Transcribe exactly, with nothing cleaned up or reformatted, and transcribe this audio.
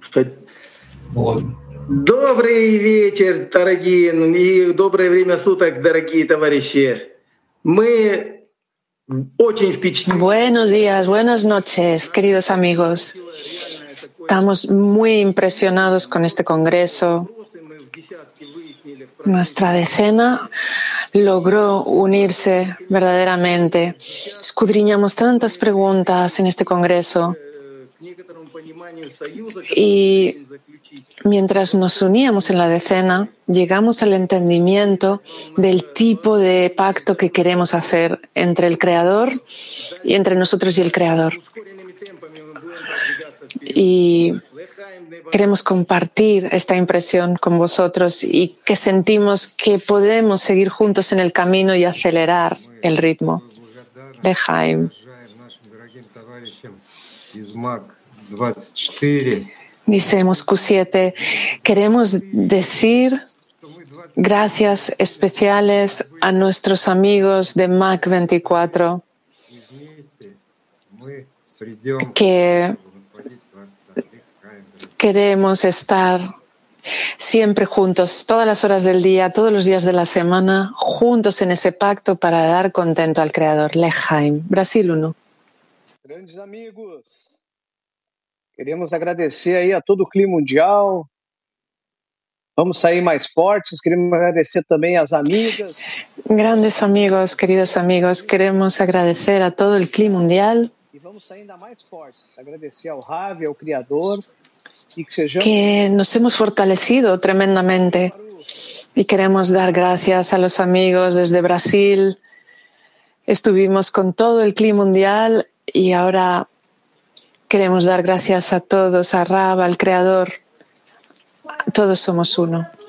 Вот. Добрый вечер, дорогие, и доброе время суток, дорогие товарищи. Мы очень впечатлены. Buenos días, buenas noches, queridos amigos. Estamos muy impresionados con este congreso. Nuestra decena logró unirse verdaderamente. Escudriñamos tantas preguntas en este congreso y mientras nos uníamos en la decena, llegamos al entendimiento del tipo de pacto que queremos hacer entre el Creador y entre nosotros y el Creador. Y queremos compartir esta impresión con vosotros y que sentimos que podemos seguir juntos en el camino y acelerar el ritmo. Lejaim. Dice Moscú siete, queremos decir gracias especiales a nuestros amigos de M A C veinticuatro que queremos estar siempre juntos, todas las horas del día, todos los días de la semana, juntos en ese pacto para dar contento al Creador. Lejaim, Brasil uno. Grandes amigos, queremos agradecer aí a todo o clima mundial. Vamos sair mais fortes. Queremos agradecer também às amigas. Grandes amigos, queridos amigos, queremos agradecer a todo el clima mundial. E vamos sair ainda mais fortes. Agradecer ao Rav, ao Criador. E que sejamos... que nos hemos fortalecido tremendamente y queremos dar gracias a los amigos desde Brasil. Estuvimos con todo el clima mundial y ahora queremos dar gracias a todos, a Rav, al Creador. Todos somos uno.